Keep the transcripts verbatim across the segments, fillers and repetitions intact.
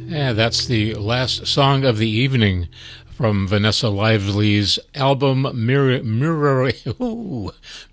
Yeah, that's the last song of the evening from Vanessa Lively's album Mirror, Mirror, ooh,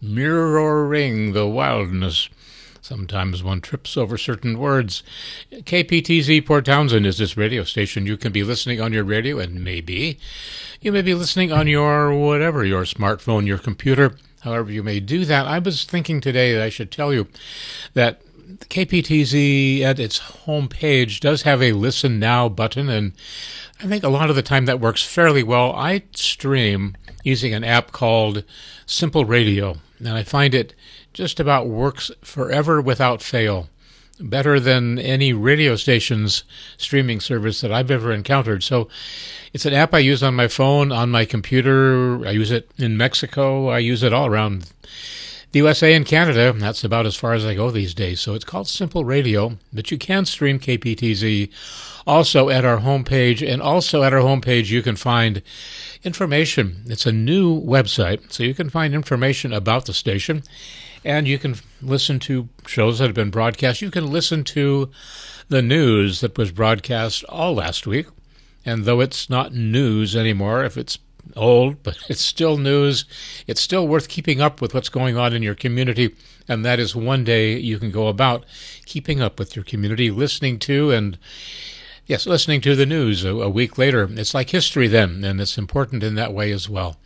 Mirroring the Wildness. Sometimes one trips over certain words. K P T Z Port Townsend is this radio station. You can be listening on your radio, and maybe you may be listening on your whatever, your smartphone, your computer, however you may do that. I was thinking today that I should tell you that K P T Z at its homepage does have a Listen Now button, and I think a lot of the time that works fairly well. I stream using an app called Simple Radio, and I find it just about works forever without fail. Better than any radio station's streaming service that I've ever encountered. So it's an app I use on my phone, on my computer. I use it in Mexico. I use it all around the U S A and Canada. That's about as far as I go these days. So it's called Simple Radio, but you can stream K P T Z also at our homepage. And also at our homepage, you can find information. It's a new website, so you can find information about the station. And you can listen to shows that have been broadcast. You can listen to the news that was broadcast all last week. And though it's not news anymore, if it's old, but it's still news, it's still worth keeping up with what's going on in your community. And that is one day you can go about keeping up with your community, listening to and, yes, listening to the news a, a week later. It's like history then, and it's important in that way as well.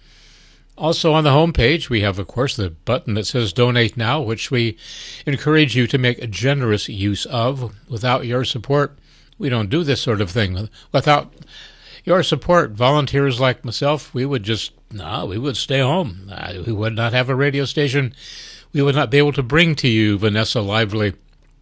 Also on the homepage, we have, of course, the button that says Donate Now, which we encourage you to make a generous use of. Without your support, we don't do this sort of thing. Without your support, volunteers like myself, we would just, no, we would stay home. Uh, we would not have a radio station. We would not be able to bring to you Vanessa Lively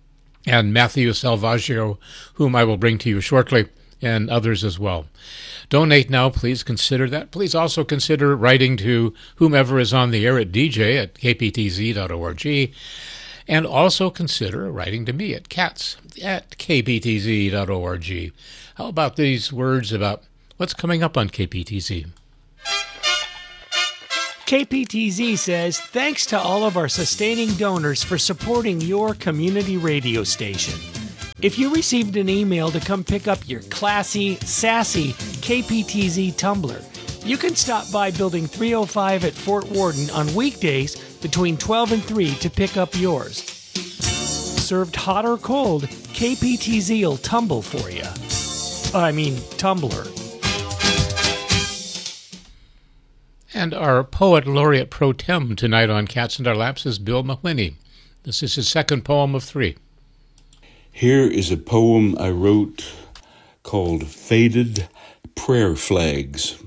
and Matthew Salvaggio, whom I will bring to you shortly, and others as well. Donate now, please consider that. Please also consider writing to whomever is on the air at d j at k p t z dot org, and also consider writing to me at cats at k p t z dot org. How about these words about what's coming up on K P T Z? K P T Z says, thanks to all of our sustaining donors for supporting your community radio station. If you received an email to come pick up your classy, sassy K P T Z tumbler, you can stop by Building three oh five at Fort Worden on weekdays between twelve and three to pick up yours. Served hot or cold, K P T Z will tumble for you. I mean, tumbler. And our poet laureate pro tem tonight on Cats in Our Laps is Bill Mahoney. This is his second poem of three. Here is a poem I wrote called Faded Prayer Flags.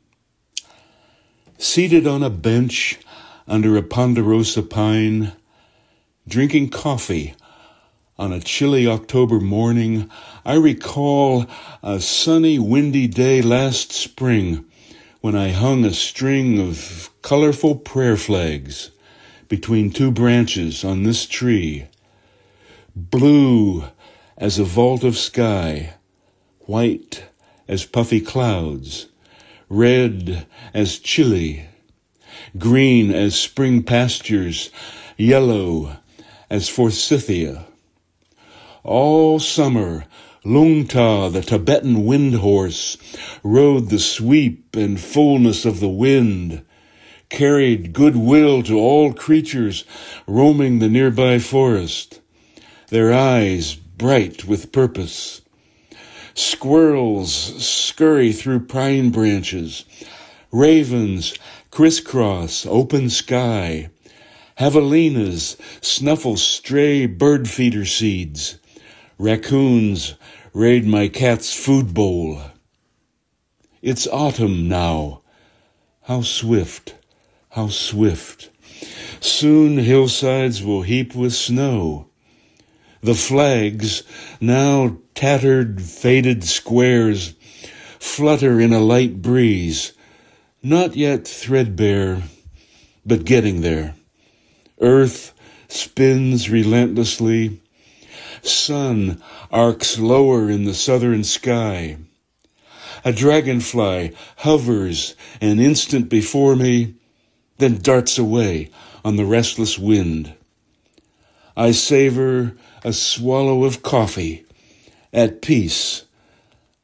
Seated on a bench under a ponderosa pine, drinking coffee on a chilly October morning, I recall a sunny, windy day last spring when I hung a string of colorful prayer flags between two branches on this tree. Blue as a vault of sky, white as puffy clouds, red as chili, green as spring pastures, yellow as forsythia. All summer, Lungta, the Tibetan wind horse, rode the sweep and fullness of the wind, carried goodwill to all creatures roaming the nearby forest, their eyes bright with purpose. Squirrels scurry through pine branches, ravens crisscross open sky, javelinas snuffle stray bird feeder seeds, raccoons raid my cat's food bowl. It's autumn now. How swift, how swift. Soon hillsides will heap with snow. The flags, now tattered, faded squares, flutter in a light breeze, not yet threadbare, but getting there. Earth spins relentlessly. Sun arcs lower in the southern sky. A dragonfly hovers an instant before me, then darts away on the restless wind. I savor a swallow of coffee, at peace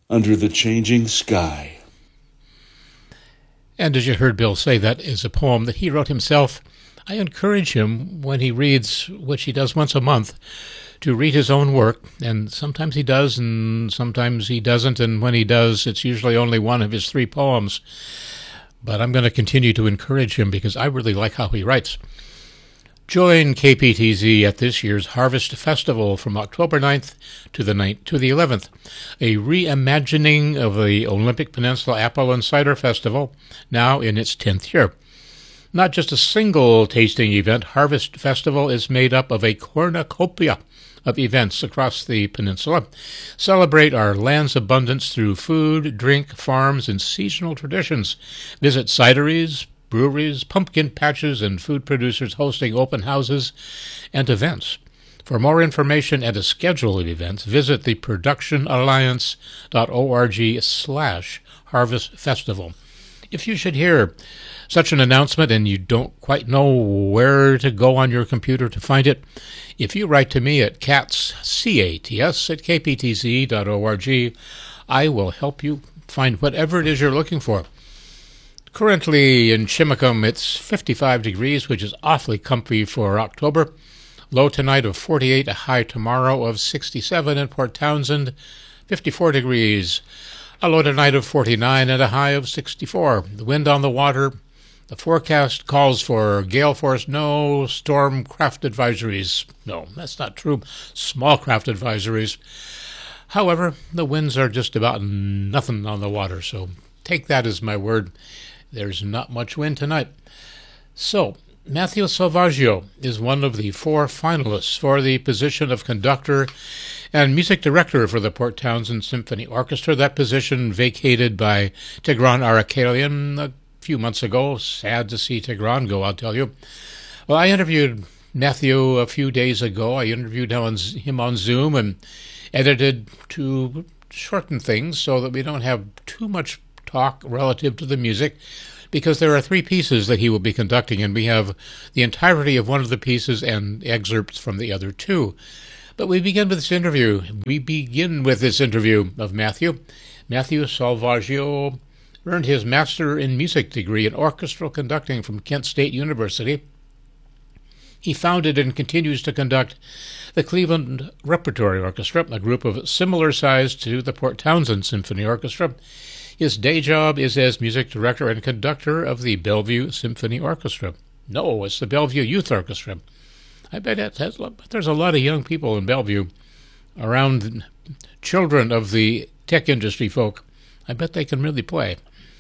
under the changing sky. And as you heard Bill say, that is a poem that he wrote himself. I encourage him, when he reads, which he does once a month, to read his own work, and sometimes he does and sometimes he doesn't, and when he does, it's usually only one of his three poems. But I'm going to continue to encourage him because I really like how he writes. Join K P T Z at this year's Harvest Festival from October ninth to the ninth to the eleventh, a reimagining of the Olympic Peninsula Apple and Cider Festival, now in its tenth year. Not just a single tasting event, Harvest Festival is made up of a cornucopia of events across the peninsula. Celebrate our land's abundance through food, drink, farms, and seasonal traditions. Visit cideries, breweries, pumpkin patches, and food producers hosting open houses and events. For more information and a schedule of events, visit the production alliance dot org slash harvest festival. If you should hear such an announcement and you don't quite know where to go on your computer to find it, if you write to me at cats, C A T S, at k p t z dot org, I will help you find whatever it is you're looking for. Currently in Chimacum, it's fifty-five degrees, which is awfully comfy for October. Low tonight of forty-eight, a high tomorrow of sixty-seven. In Port Townsend, fifty-four degrees. A low tonight of forty-nine and a high of sixty-four. The wind on the water. The forecast calls for gale force, no storm craft advisories. No, that's not true. Small craft advisories. However, the winds are just about nothing on the water, so take that as my word. There's not much wind tonight. So, Matthew Salvaggio is one of the four finalists for the position of conductor and music director for the Port Townsend Symphony Orchestra. That position vacated by Tigran Arakelian a few months ago. Sad to see Tigran go, I'll tell you. Well, I interviewed Matthew a few days ago. I interviewed him on Zoom and edited to shorten things so that we don't have too much talk relative to the music, because there are three pieces that he will be conducting, and we have the entirety of one of the pieces and excerpts from the other two. But we begin with this interview. We begin with this interview of Matthew. Matthew Salvaggio earned his Master in Music degree in orchestral conducting from Kent State University. He founded and continues to conduct the Cleveland Repertory Orchestra, a group of similar size to the Port Townsend Symphony Orchestra. His day job is as music director and conductor of the Bellevue Symphony Orchestra. No, it's the Bellevue Youth Orchestra. I bet it has, there's a lot of young people in Bellevue around children of the tech industry folk. I bet they can really play.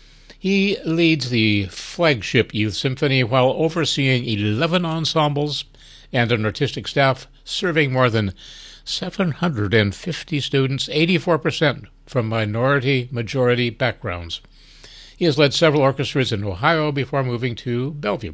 He leads the flagship Youth Symphony while overseeing eleven ensembles and an artistic staff serving more than seven hundred fifty students, eighty-four percent from minority-majority backgrounds. He has led several orchestras in Ohio before moving to Bellevue.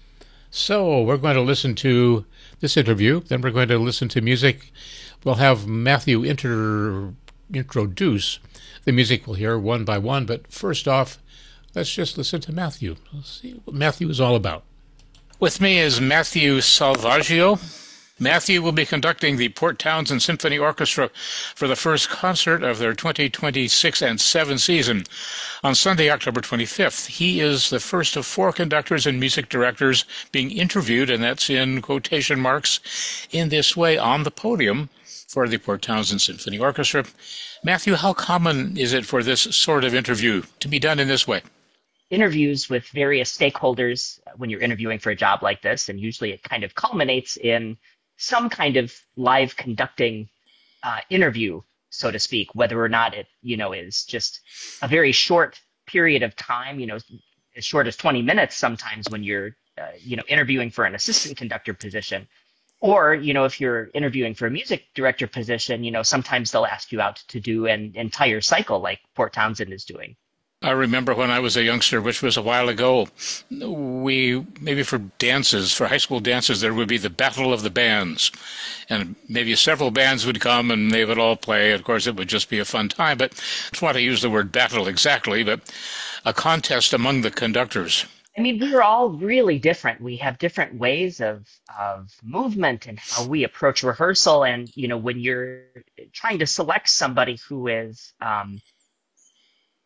So we're going to listen to this interview, then we're going to listen to music. We'll have Matthew inter- introduce the music we'll hear one by one, but first off, let's just listen to Matthew. Let's see what Matthew is all about. With me is Matthew Salvaggio. Matthew will be conducting the Port Townsend Symphony Orchestra for the first concert of their twenty twenty-six and seven season on Sunday, October twenty-fifth. He is the first of four conductors and music directors being interviewed, and that's in quotation marks, in this way on the podium for the Port Townsend Symphony Orchestra. Matthew, how common is it for this sort of interview to be done in this way? Interviews with various stakeholders when you're interviewing for a job like this, and usually it kind of culminates in some kind of live conducting uh, interview, so to speak, whether or not it, you know, is just a very short period of time, you know, as short as twenty minutes sometimes when you're, uh, you know, interviewing for an assistant conductor position. Or, you know, if you're interviewing for a music director position, you know, sometimes they'll ask you out to do an entire cycle like Port Townsend is doing. I remember when I was a youngster, which was a while ago, we, maybe for dances, for high school dances, there would be the Battle of the Bands. And maybe several bands would come and they would all play. Of course, it would just be a fun time. But I don't want to use the word battle exactly, but a contest among the conductors. I mean, we're all really different. We have different ways of of movement and how we approach rehearsal. And, you know, when you're trying to select somebody who is um,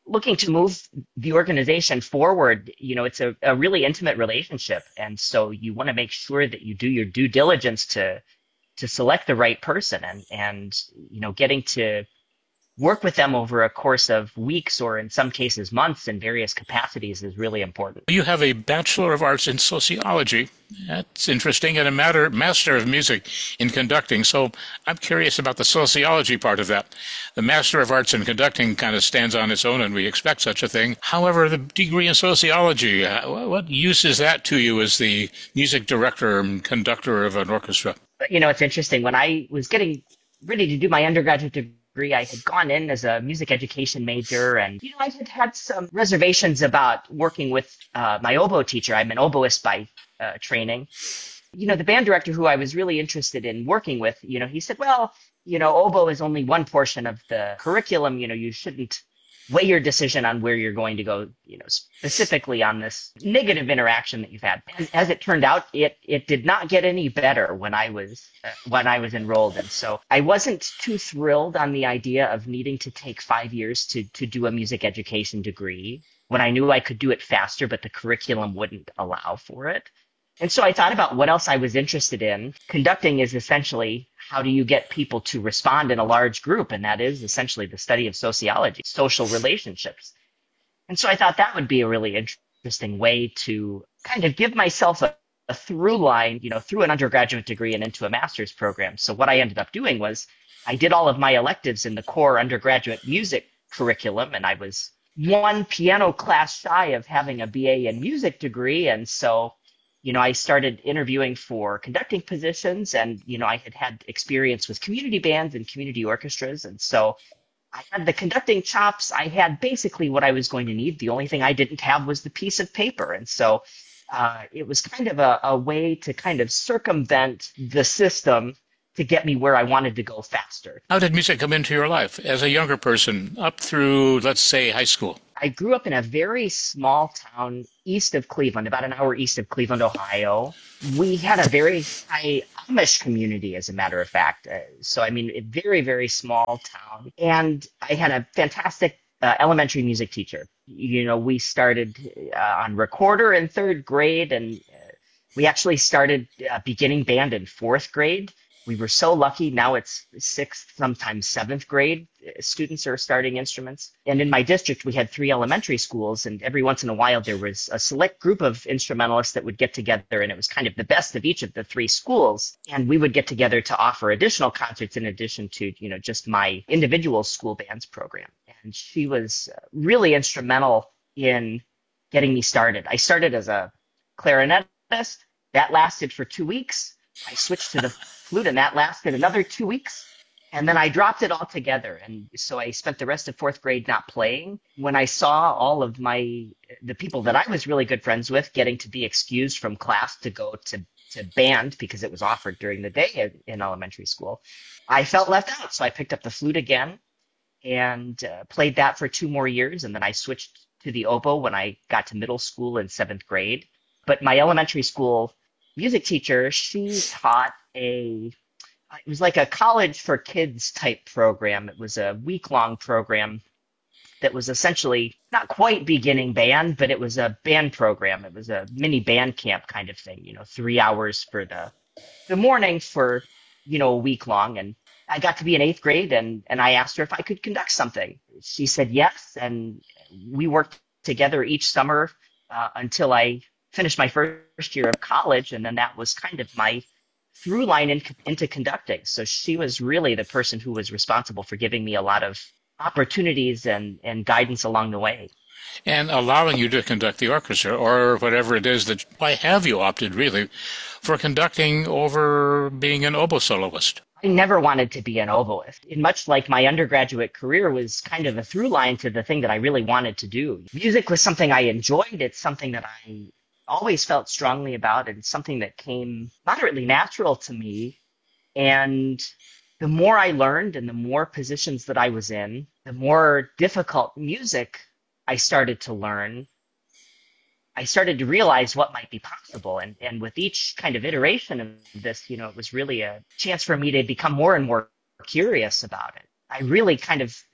looking to move the organization forward, you know, it's a, a really intimate relationship. And so you want to make sure that you do your due diligence to to select the right person, and, and you know, getting to work with them over a course of weeks or in some cases months in various capacities is really important. You have a Bachelor of Arts in Sociology. That's interesting. And a matter, Master of Music in Conducting. So I'm curious about the sociology part of that. The Master of Arts in Conducting kind of stands on its own, and we expect such a thing. However, the degree in sociology, uh, what use is that to you as the music director and conductor of an orchestra? You know, it's interesting. When I was getting ready to do my undergraduate degree, I had gone in as a music education major, and you know, I had had some reservations about working with uh, my oboe teacher. I'm an oboist by uh, training. You know, the band director who I was really interested in working with, you know, he said, well, you know, oboe is only one portion of the curriculum. You know, you shouldn't weigh your decision on where you're going to go, you know, specifically on this negative interaction that you've had. As, as it turned out, it it did not get any better when I was uh, when I was enrolled, and so I wasn't too thrilled on the idea of needing to take five years to to do a music education degree when I knew I could do it faster, but the curriculum wouldn't allow for it. And so I thought about what else I was interested in. Conducting is essentially how do you get people to respond in a large group? And that is essentially the study of sociology, social relationships. And so I thought that would be a really interesting way to kind of give myself a, a through line, you know, through an undergraduate degree and into a master's program. So what I ended up doing was I did all of my electives in the core undergraduate music curriculum, and I was one piano class shy of having a B A in music degree. And so you know, I started interviewing for conducting positions, and, you know, I had had experience with community bands and community orchestras. And so I had the conducting chops. I had basically what I was going to need. The only thing I didn't have was the piece of paper. And so uh, it was kind of a, a way to kind of circumvent the system to get me where I wanted to go faster. How did music come into your life as a younger person up through, let's say, high school? I grew up in a very small town east of Cleveland, about an hour east of Cleveland, Ohio. We had a very high Amish community, as a matter of fact. Uh, so, I mean, a very, very small town. And I had a fantastic uh, elementary music teacher. You know, we started uh, on recorder in third grade, and uh, we actually started uh, beginning band in fourth grade. We were so lucky. Now it's sixth, sometimes seventh grade. Students are starting instruments. And in my district, we had three elementary schools. And every once in a while, there was a select group of instrumentalists that would get together. And it was kind of the best of each of the three schools. And we would get together to offer additional concerts in addition to, you know, just my individual school bands program. And she was really instrumental in getting me started. I started as a clarinetist. That lasted for two weeks. I switched to the flute, and that lasted another two weeks. And then I dropped it all together. And so I spent the rest of fourth grade not playing. When I saw all of my, the people that I was really good friends with getting to be excused from class to go to, to band because it was offered during the day in, in elementary school, I felt left out. So I picked up the flute again and uh, played that for two more years. And then I switched to the oboe when I got to middle school in seventh grade. But my elementary school music teacher, she taught a, it was like a college for kids type program. It was a week long program that was essentially not quite beginning band, but it was a band program. It was a mini band camp kind of thing, you know, three hours for the, the morning for, you know, a week long. And I got to be in eighth grade, and, and I asked her if I could conduct something. She said yes. And we worked together each summer uh, until I finished my first year of college, and then that was kind of my through line in, into conducting. So she was really the person who was responsible for giving me a lot of opportunities and, and guidance along the way. And allowing you to conduct the orchestra, or whatever it is that, why have you opted really for conducting over being an oboe soloist? I never wanted to be an oboist. And much like my undergraduate career was kind of a through line to the thing that I really wanted to do. Music was something I enjoyed. It's something that I always felt strongly about, and something that came moderately natural to me. And the more I learned and the more positions that I was in, the more difficult music I started to learn, I started to realize what might be possible. And, and with each kind of iteration of this, you know, it was really a chance for me to become more and more curious about it. I really kind of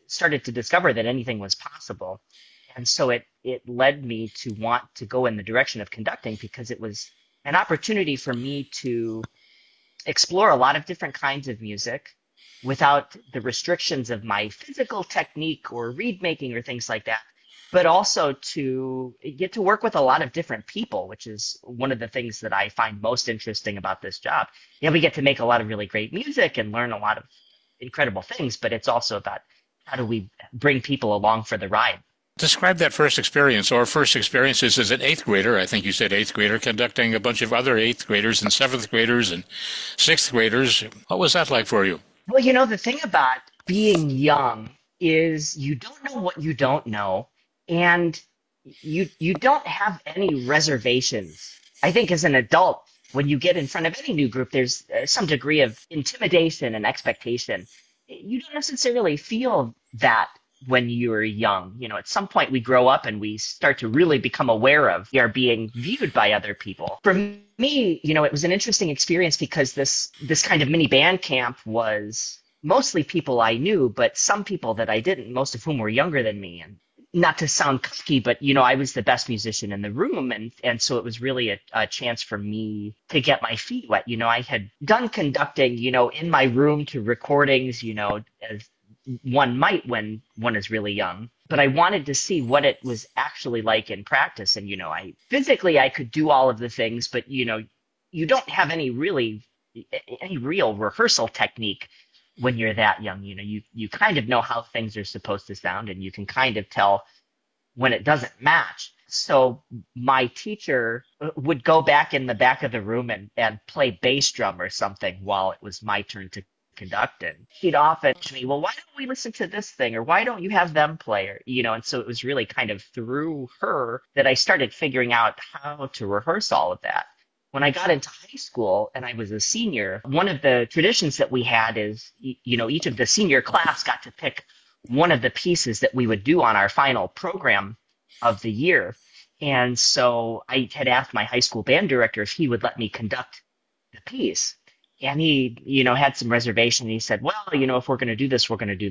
started to discover that anything was possible. And so it, it led me to want to go in the direction of conducting because it was an opportunity for me to explore a lot of different kinds of music without the restrictions of my physical technique or reed making or things like that, but also to get to work with a lot of different people, which is one of the things that I find most interesting about this job. Yeah, we get to make a lot of really great music and learn a lot of incredible things, but it's also about how do we bring people along for the ride. Describe that first experience, or first experiences as an eighth grader. I think you said eighth grader, conducting a bunch of other eighth graders and seventh graders and sixth graders. What was that like for you? Well, you know, the thing about being young is you don't know what you don't know, and you you don't have any reservations. I think as an adult, when you get in front of any new group, there's uh, some degree of intimidation and expectation. You don't necessarily feel that when you're young. You know, at some point we grow up and we start to really become aware of we are being viewed by other people. For me, you know, it was an interesting experience because this this kind of mini band camp was mostly people I knew, but some people that I didn't, most of whom were younger than me. And not to sound cocky, but, you know, I was the best musician in the room. And, and so it was really a, a chance for me to get my feet wet. You know, I had done conducting, you know, in my room to recordings, you know, as one might when one is really young. But I wanted to see what it was actually like in practice. And, you know, I physically I could do all of the things, but, you know, you don't have any really any real rehearsal technique when you're that young. You know, you, you kind of know how things are supposed to sound, and you can kind of tell when it doesn't match. So my teacher would go back in the back of the room and, and play bass drum or something while it was my turn to conduct. And she'd often ask me, well, why don't we listen to this thing? Or why don't you have them play? Or, you know, and so it was really kind of through her that I started figuring out how to rehearse all of that. When I got into high school and I was a senior, one of the traditions that we had is, you know, each of the senior class got to pick one of the pieces that we would do on our final program of the year. And so I had asked my high school band director if he would let me conduct the piece. And he, you know, had some reservation. He said, well, you know, if we're going to do this, we're going to do